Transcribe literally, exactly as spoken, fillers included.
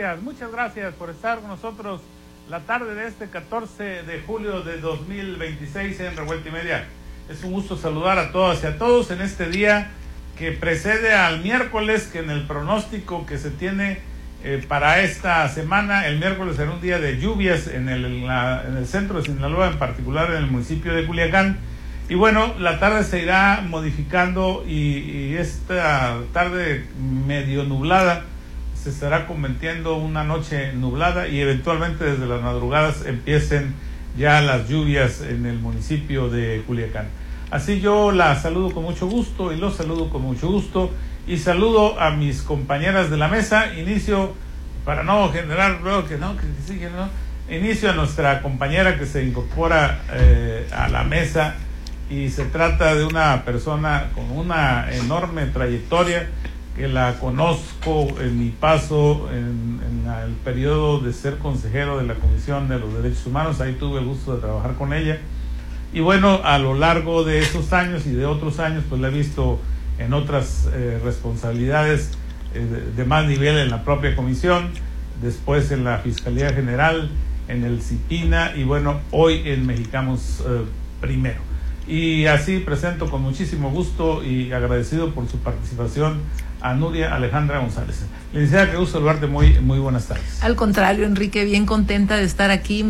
gracias, muchas gracias por estar con nosotros la tarde de este catorce de julio de dos mil veintiséis en Revuelta y Media. Es un gusto saludar a todas y a todos en este día que precede al miércoles, que en el pronóstico que se tiene eh, para esta semana, el miércoles será un día de lluvias en el, en, la, en el centro de Sinaloa, en particular en el municipio de Culiacán. Y bueno, la tarde se irá modificando y, y esta tarde medio nublada se estará convirtiendo una noche nublada y eventualmente desde las madrugadas empiecen ya las lluvias en el municipio de Culiacán. Así yo la saludo con mucho gusto y los saludo con mucho gusto y saludo a mis compañeras de la mesa. Inicio, para no generar luego que no, que sí, que no, inicio a nuestra compañera que se incorpora eh, a la mesa, y se trata de una persona con una enorme trayectoria que la conozco en mi paso en, en el periodo de ser consejero de la Comisión de los Derechos Humanos. Ahí tuve el gusto de trabajar con ella y bueno, a lo largo de esos años y de otros años pues la he visto en otras eh, responsabilidades eh, de, de más nivel en la propia comisión, después en la Fiscalía General, en el CIPINA y bueno, hoy en Mexicanos eh, Primero. Y así presento con muchísimo gusto y agradecido por su participación a Nuria Alejandra González. Licenciada, qué gusto saludarte, muy, muy buenas tardes. Al contrario, Enrique, bien contenta de estar aquí.